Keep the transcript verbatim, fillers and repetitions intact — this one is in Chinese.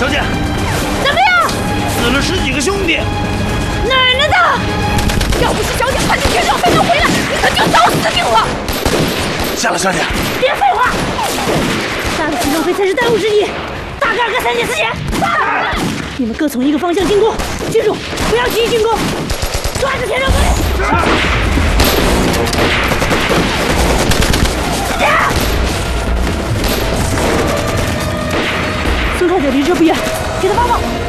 小姐， 怎么样？ 死了十几个兄弟。 哪儿呢的？要不是小姐派你天上飞能回来，你可就早死定了。 下了，小姐。 别废话，杀了天上飞才是当务之急。大概二个三姐四姐，你们各从一个方向进攻，记住不要急于进攻，抓住天上飞。孙太太离这不远，给他帮忙。